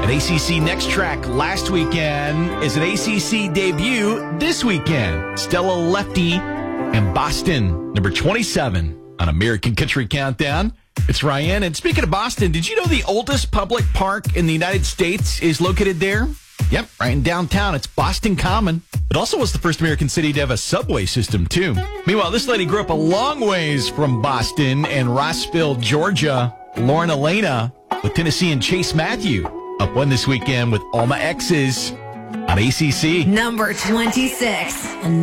An ACC Next Track last weekend is an ACC debut this weekend. Stella Lefty and Boston, number 27 on American Country Countdown. It's Ryan. And speaking of Boston, did you know the oldest public park in the United States is located there? Yep, right in downtown. It's Boston Common. It also was the first American city to have a subway system, too. Meanwhile, this lady grew up a long ways from Boston and Rossville, Georgia. Lauren Elena with Tennessee and Chase Matthew up one this weekend with All My Exes on ACC. Number 26.